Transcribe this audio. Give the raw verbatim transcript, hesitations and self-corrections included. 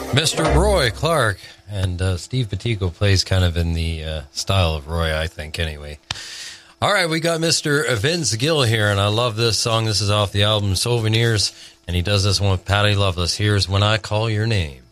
Mister Roy Clark, and uh, Steve Petico plays kind of in the uh, style of Roy, I think, anyway. All right, we got Mister Vince Gill here, and I love this song. This is off the album Souvenirs, and he does this one with Patty Loveless. Here's When I Call Your Name.